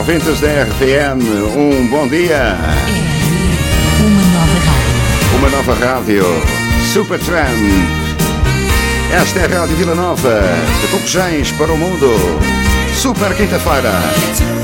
Ouvintes da RFM, bom dia. Uma nova rádio. Uma nova rádio, Supertramp. Esta é a Rádio Vila Nova, de Cocujães para o mundo. Super quinta-feira.